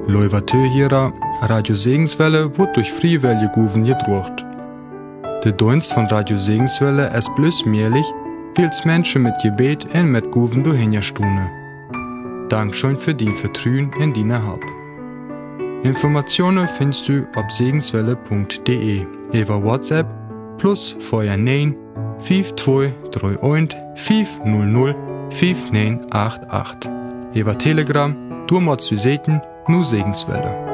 Leuvatö hierer, Radio Segenswelle wird durch Friewelle Guven gedruckt. Der Dienst von Radio Segenswelle ist bloß möglich, weil es Menschen mit Gebet und mit Guven durchhinstune. Dankeschön für dein Vertrauen in deine Hab. Informationen findest du auf segenswelle.de über WhatsApp plus vorher 9 5231 500 5988. Über Telegram, du machst du Seiten, nur Segenswelle.